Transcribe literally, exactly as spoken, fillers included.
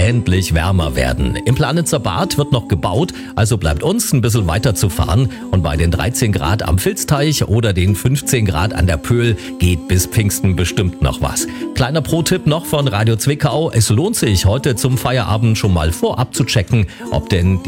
endlich wärmer werden. Im Planitzer Bad wird noch gebaut, also bleibt uns ein bisschen weiter zu fahren. Und bei den dreizehn Grad am Vilsteich oder den fünfzehn Grad an der Pöhl geht bis Pfingsten bestimmt noch was. Kleiner Pro-Tipp noch von Radio Zwickau. Es lohnt sich heute zum Feierabend schon mal vorab zu checken, ob denn